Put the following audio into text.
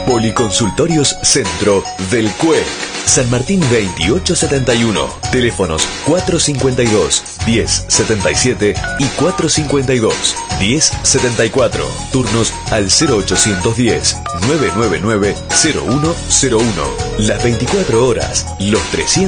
Policonsultorios Centro del CUEC. San Martín 2871. Teléfonos 452-1077 y 452-1074. Turnos al 0810-999-0101. Las 24 horas, los 300.